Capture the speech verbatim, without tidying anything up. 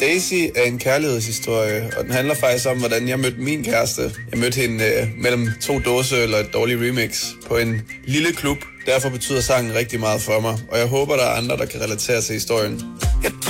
Daisy er en kærlighedshistorie, og den handler faktisk om, hvordan jeg mødte min kæreste. Jeg mødte hende øh, mellem to dåseøl og et dårligt remix på en lille klub. Derfor betyder sangen rigtig meget for mig, og jeg håber, der er andre, der kan relatere til historien.